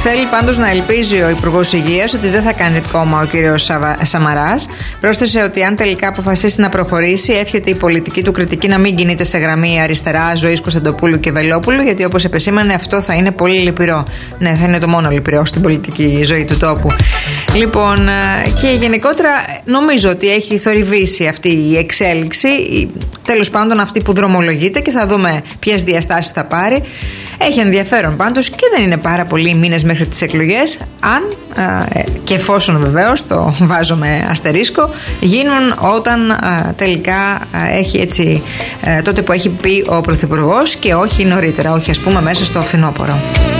Θέλει πάντως να ελπίζει ο Υπουργός Υγείας ότι δεν θα κάνει κόμμα ο κύριος Σαμαράς. Πρόσθεσε ότι αν τελικά αποφασίσει να προχωρήσει, εύχεται η πολιτική του κριτική να μην κινείται σε γραμμή αριστερά Ζωής Κωνσταντοπούλου και Βελόπουλου, γιατί όπως επεσήμανε αυτό θα είναι πολύ λυπηρό. Ναι, θα είναι το μόνο λυπηρό στην πολιτική ζωή του τόπου. Λοιπόν, και γενικότερα νομίζω ότι έχει θορυβήσει αυτή η εξέλιξη, τέλος πάντων αυτή που δρομολογείται, και θα δούμε ποιες διαστάσεις θα πάρει. Έχει ενδιαφέρον πάντως και δεν είναι πάρα πολλοί μήνες μέχρι τις εκλογές, αν και εφόσον βεβαίως, το βάζω με αστερίσκο, γίνουν όταν τελικά έχει έτσι, τότε που έχει πει ο Πρωθυπουργός, και όχι νωρίτερα, όχι ας πούμε μέσα στο φθινόπωρο.